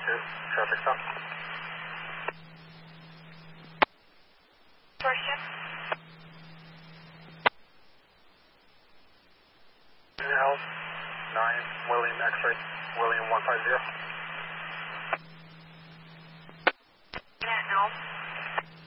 2, traffic stop. Question. L 9, William X-ray, William 150.